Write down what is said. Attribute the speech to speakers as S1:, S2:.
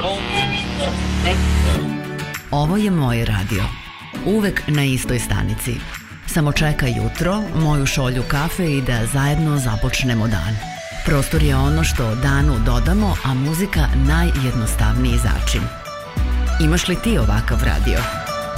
S1: Ovo je moj radio. Uvek na istoj stanici. Samo čeka jutro, moju šolju kafe i da zajedno započnemo dan. Prostor je ono što danu dodamo, a muzika najjednostavniji začin. Imaš li ti ovakav radio?